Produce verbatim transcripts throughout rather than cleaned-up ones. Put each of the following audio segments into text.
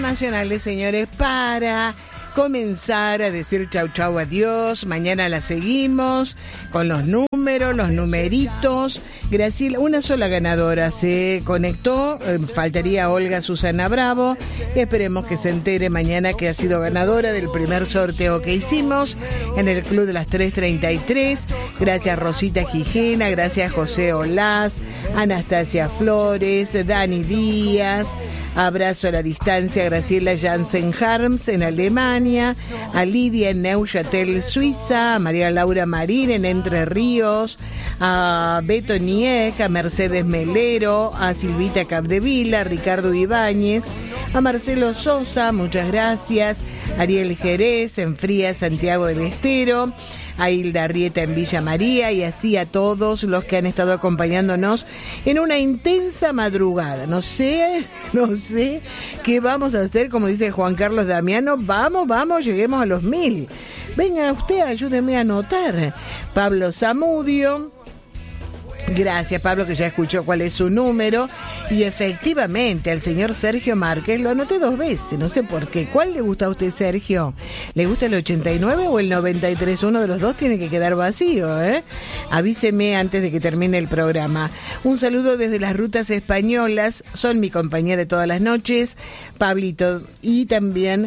internacionales, señores, para comenzar a decir chau chau adiós. Mañana la seguimos con los números, los numeritos. Graciela, una sola ganadora se conectó, eh, faltaría Olga Susana Bravo. Esperemos que se entere mañana que ha sido ganadora del primer sorteo que hicimos en el Club de las tres treinta y tres. Gracias Rosita Gijena, gracias José Olaz, Anastasia Flores, Dani Díaz. Abrazo a la distancia a Graciela Jansen-Harms en Alemania, a Lidia en Neuchâtel, Suiza, a María Laura Marín en Entre Ríos, a Beto Niek, a Mercedes Melero, a Silvita Capdevila, a Ricardo Ibáñez, a Marcelo Sosa, muchas gracias, Ariel Jerez en Fría, Santiago del Estero, a Hilda Arrieta en Villa María, y así a todos los que han estado acompañándonos en una intensa madrugada. No sé, no sé qué vamos a hacer, como dice Juan Carlos Damiano. Vamos, vamos, lleguemos a los mil. Venga usted, ayúdeme a anotar. Pablo Zamudio. Gracias, Pablo, que ya escuchó cuál es su número. Y efectivamente, al señor Sergio Márquez lo anoté dos veces, no sé por qué. ¿Cuál le gusta a usted, Sergio? ¿Le gusta el ochenta y nueve o el noventa y tres? Uno de los dos tiene que quedar vacío, ¿eh? Avíseme antes de que termine el programa. Un saludo desde las rutas españolas. Son mi compañía de todas las noches, Pablito. Y también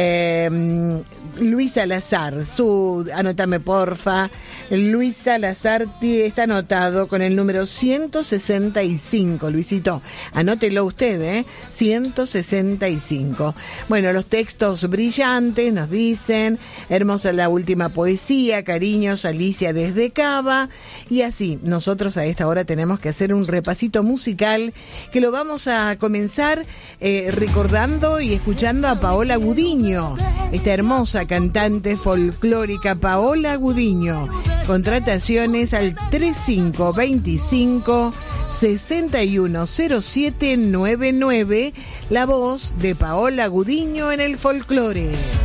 eh, Luis Salazar. Su, anótame, porfa. Luis Salazar está anotado con el número ciento sesenta y cinco, Luisito. Anótelo usted, ¿eh? ciento sesenta y cinco. Bueno, los textos brillantes nos dicen, hermosa la última poesía, cariños, Alicia desde Cava. Y así, nosotros a esta hora tenemos que hacer un repasito musical que lo vamos a comenzar eh, recordando y escuchando a Paola Gudiño, esta hermosa cantante folclórica Paola Gudiño. Contrataciones al treinta y cinco veinticinco sesenta y uno cero siete noventa y nueve. La voz de Paola Gudiño en el folclore.